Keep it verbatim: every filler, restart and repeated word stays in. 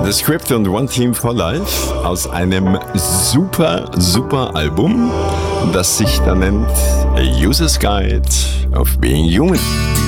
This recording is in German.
The Script und One Team for Life aus einem super, super Album, das sich da nennt A User's Guide of Being Human.